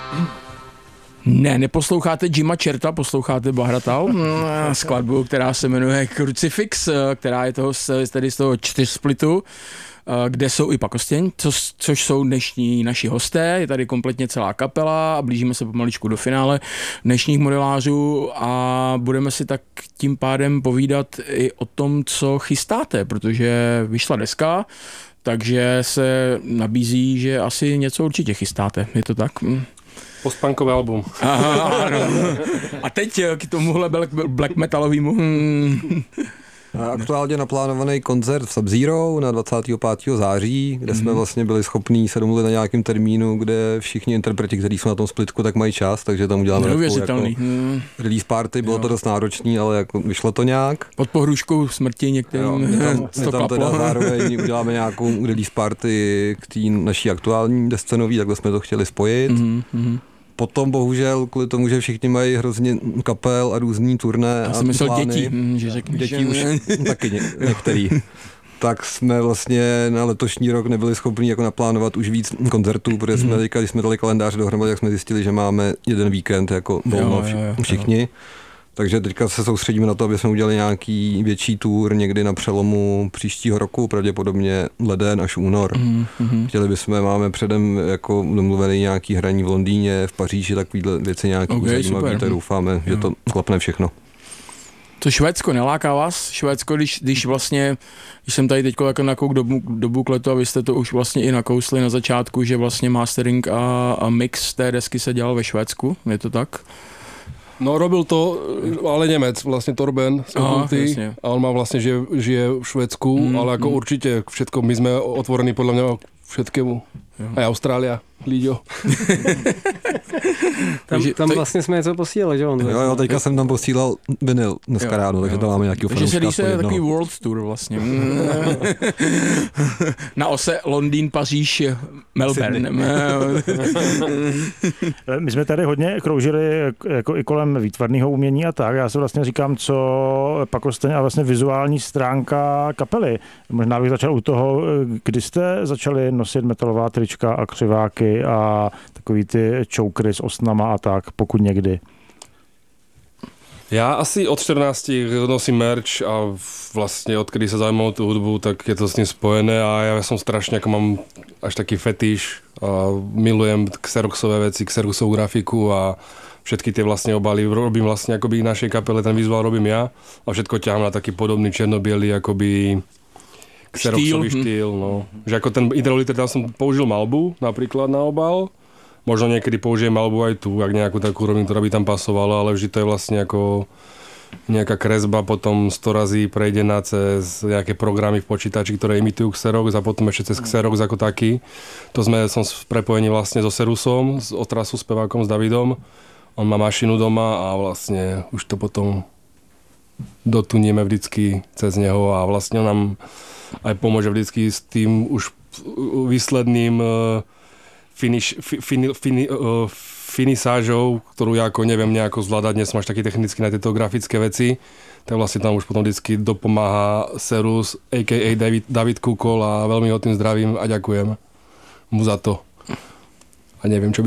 Ne, neposloucháte Jima Čerta, posloucháte Bahratal, skladbu, která se jmenuje Crucifix, která je z toho 4splitu, kde jsou i Pakostěň, což jsou dnešní naši hosté, je tady kompletně celá kapela a blížíme se pomaličku do finále dnešních modelářů a budeme si tak tím pádem povídat i o tom, co chystáte, protože vyšla deska, takže se nabízí, že asi něco určitě chystáte, je to tak? Postpunkové album. Aha, ano. A teď k tomuhle black metalovému. Aktuálně naplánovaný koncert v Sub-Zero na 25. září, kde jsme vlastně byli schopní se domluvit na nějakém termínu, kde všichni interpreti, kteří jsou na tom splitku, tak mají čas, takže tam uděláme jako release party, bylo to dost náročný, ale jako vyšlo to nějak. Pod pohrůžkou smrti některým to tam teda zároveň uděláme nějakou release party k té naší aktuální desce nový, takhle jsme to chtěli spojit. Potom bohužel kvůli tomu, že všichni mají hrozně kapel a různý turné. Já jsem myslel dětí, že řekneš. Děti už taky některý. Tak jsme vlastně na letošní rok nebyli schopni jako naplánovat už víc koncertů, protože jsme teďka, když jsme dali kalendář dohromady, tak jsme zjistili, že máme jeden víkend jako volno všichni. Takže teďka se soustředíme na to, aby jsme udělali nějaký větší tour někdy na přelomu příštího roku, pravděpodobně leden až únor. Chtěli bychom, máme předem jako domluvený nějaký hraní v Londýně, v Paříži, takovýhle věci nějaký zajímavý, tak doufáme, že to klapne všechno. To Švédsko neláká vás? Švédsko, když jsem tady teď jako nakouk do bukletu a vy jste to už vlastně i nakousli na začátku, že vlastně mastering a mix té desky se dělal ve Švédsku, je to tak? No robil to, ale Němec, vlastně Torben a on má vlastně, že žije v Švédsku, ale jako určitě všetko, my jsme otvorení podle mě všetkému. A Austrália, Líďo. tam vlastně jsme něco posílali, že on? Jo, teďka jsem tam posílal vinyl dneska ráno, takže tam máme nějakýho fanouška. Takže se takový world tour vlastně. Na ose Londýn, Paříž, Melbourne. My jsme tady hodně kroužili jako i kolem výtvarného umění a tak. Já se vlastně říkám, co Pakostěň a vlastně vizuální stránka kapely. Možná bych začal u toho, kdy jste začali nosit metalová trička a křiváky a takový ty chokery s osnama a tak, pokud někdy. Já asi od 14 nosím merch a vlastně odkedy se zajímám o tu hudbu, tak je to s ním spojené a já jsem strašně, jako mám až taký fetiš a milujem xeroxové věci, xeroxovou grafiku a všetky ty vlastně obaly robím vlastně akoby našej kapele, ten vizuál robím já a všetko ťahám na taký podobný černobielý akoby xeroxový štýl, no. Že ako ten Ideoliter, tam som použil malbu napríklad na obal. Možno niekedy použijem malbu aj tu, ak nejakú takú robím, ktorá by tam pasovala, ale vždy to je vlastne ako nejaká kresba, potom 100 razy prejdená cez nejaké programy v počítači, ktoré imitujú Xerox a potom ešte cez Xerox ako taký. To som v prepojení vlastne so Serusom, z Otrasu, spevákom, s Davidom. On má mašinu doma a vlastne už to potom dotunieme vždycky cez neho a vlastne nám aj pomôže vždycky s tým už výsledným finisážou, ktorú ja ako neviem nejako zvládať, dnes máš taký technicky na tieto grafické veci, tak vlastne tam už potom vždycky dopomáha Serus, a.k.a. David Kukol a veľmi ho tým zdravím a ďakujem mu za to. A neviem, čo by